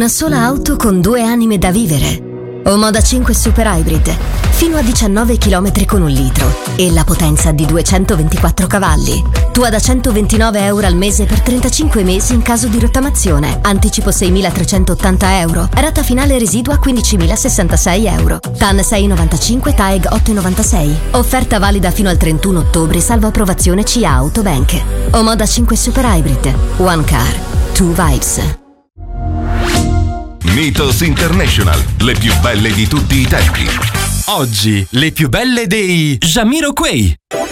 Una sola auto con 2 anime da vivere. Omoda 5 Super Hybrid, fino a 19 km con 1 litro e la potenza di 224 cavalli. Tua da 129 euro al mese per 35 mesi in caso di rottamazione. Anticipo 6.380 euro. Rata finale residua 15.066 euro. TAN 6,95, TAEG 8,96. Offerta valida fino al 31 ottobre, salvo approvazione CA Autobank. Omoda 5 Super Hybrid. One car, two vibes. Mythos International, le più belle di tutti i tempi. Oggi, le più belle dei Jamiroquai.